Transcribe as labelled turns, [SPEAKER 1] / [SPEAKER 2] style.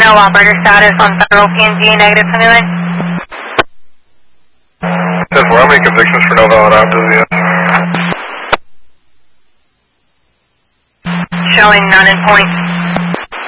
[SPEAKER 1] know operator status on Federal PNG negative 29.
[SPEAKER 2] Says how many convictions for no valid options, yes.
[SPEAKER 1] Showing none in point.